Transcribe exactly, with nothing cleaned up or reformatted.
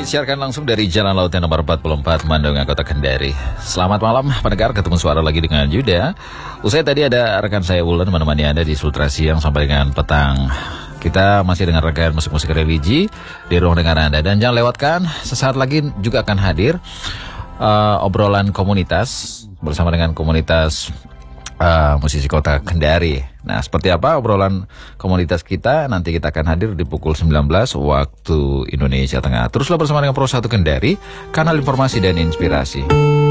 Disiarkan langsung dari Jalan Laut yang nomor empat puluh empat, Mandunga, Kota Kendari. Selamat malam pendengar, ketemu suara lagi dengan Yuda. Usai tadi ada rekan saya Wulan menemani Anda di Sultra Siang sampai dengan petang. Kita masih dengan rekan musik-musik religi di ruang dengar Anda. Dan jangan lewatkan, sesaat lagi juga akan hadir uh, obrolan komunitas bersama dengan komunitas uh, musisi Kota Kendari. Nah, seperti apa obrolan komunitas kita? Nanti kita akan hadir di pukul sembilan belas waktu Indonesia Tengah. Teruslah bersama dengan Pro satu Kendari, kanal informasi dan inspirasi.